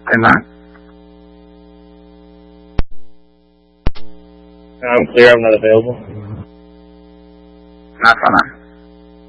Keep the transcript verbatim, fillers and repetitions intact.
ten nine. I'm clear, I'm not available. nine five nine.